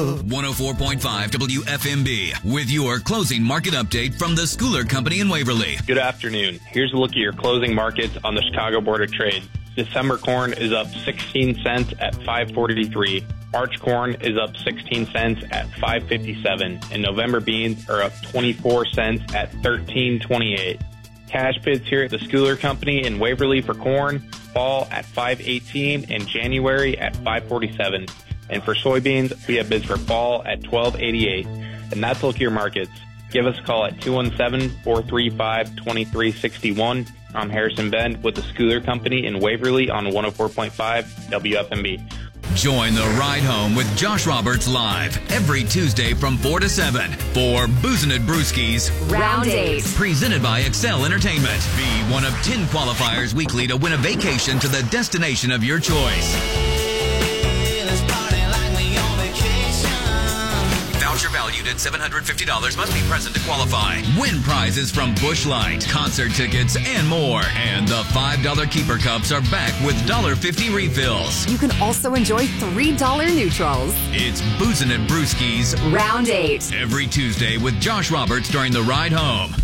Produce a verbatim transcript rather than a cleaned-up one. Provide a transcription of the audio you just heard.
one oh four point five W F M B with your closing market update from the Schooler Company in Waverly. Good afternoon. Here's a look at your closing markets on the Chicago Board of Trade. December corn is up sixteen cents at five forty-three. March corn is up sixteen cents at five fifty-seven. And November beans are up twenty-four cents at thirteen twenty-eight. Cash bids here at the Schooler Company in Waverly for corn fall at five eighteen and January at five forty-seven. And for soybeans, we have bids for fall at twelve eighty-eight. And that's a look at your markets. Give us a call at two one seven, four three five, two three six one. I'm Harrison Bend with the Schooler Company in Waverly on one oh four point five W F M B. Join the ride home with Josh Roberts live every Tuesday from four to seven for Boozin' It Brewskis Round eight. Presented by Excel Entertainment. Be one of ten qualifiers weekly to win a vacation to the destination of your choice. Voucher valued at seven hundred fifty dollars must be present to qualify. Win prizes from Busch Light, concert tickets, and more. And the five dollar Keeper Cups are back with one dollar fifty refills. You can also enjoy three dollar neutrals. It's Boozin' It Brewskis Round eight. Every Tuesday with Josh Roberts during the ride home